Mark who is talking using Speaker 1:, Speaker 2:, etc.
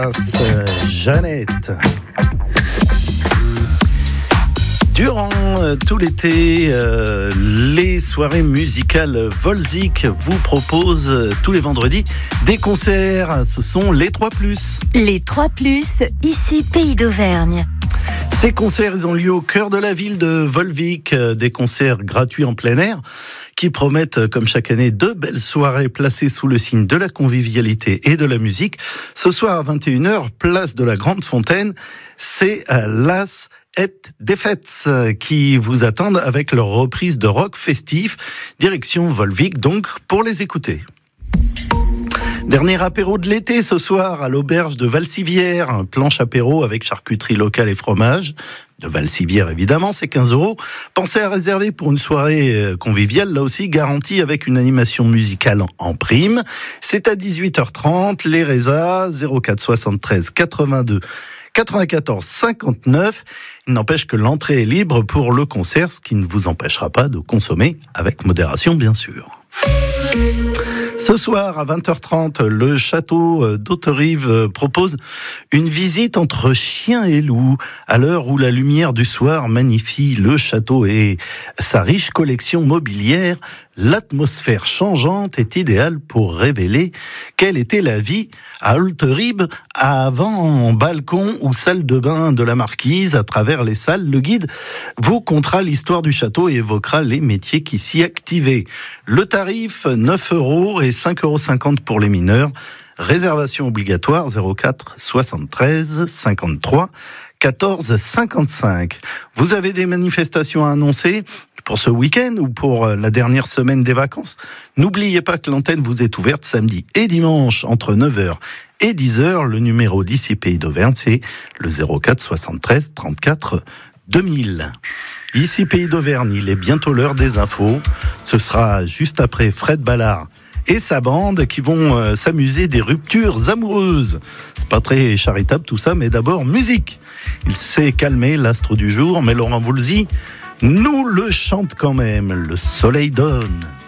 Speaker 1: Jeannette. Durant tout l'été, les soirées musicales Volzik vous proposent tous les vendredis des concerts. Ce sont les 3+.
Speaker 2: Les 3+, ici Pays d'Auvergne.
Speaker 1: Ces concerts, ils ont lieu au cœur de la ville de Volvic, des concerts gratuits en plein air qui promettent, comme chaque année, de belles soirées placées sous le signe de la convivialité et de la musique. Ce soir à 21h, place de la Grande Fontaine, c'est Las et Défaites qui vous attendent avec leur reprise de rock festif, direction Volvic donc pour les écouter. Dernier apéro de l'été ce soir à l'auberge de Valcivière, un planche apéro avec charcuterie locale et fromage. De Valcivière évidemment, c'est 15 €. Pensez à réserver pour une soirée conviviale, là aussi garantie avec une animation musicale en prime. C'est à 18h30, les résas 04 73 82 94 59. Il n'empêche que l'entrée est libre pour le concert, ce qui ne vous empêchera pas de consommer avec modération bien sûr. Ce soir à 20h30, le château d'Hauterive propose une visite entre chien et loup. À l'heure où la lumière du soir magnifie le château et sa riche collection mobilière, l'atmosphère changeante est idéale pour révéler quelle était la vie à Hauterive avant balcon ou salle de bain de la marquise. À travers les salles, le guide vous contera l'histoire du château et évoquera les métiers qui s'y activaient. Le tarif, 9 € et 5,50 € pour les mineurs. Réservation obligatoire 04 73 53 14 55. Vous avez des manifestations à annoncer pour ce week-end ou pour la dernière semaine des vacances? N'oubliez pas que l'antenne vous est ouverte samedi et dimanche entre 9h et 10h. Le numéro d'ici Pays d'Auvergne, c'est le 04 73 34 2000. Ici Pays d'Auvergne, il est bientôt l'heure des infos. Ce sera juste après Fred Ballard et sa bande qui vont s'amuser des ruptures amoureuses. C'est pas très charitable tout ça, mais d'abord musique. Il s'est calmé, l'astre du jour, mais Laurent Voulzy nous le chante quand même. Le soleil donne.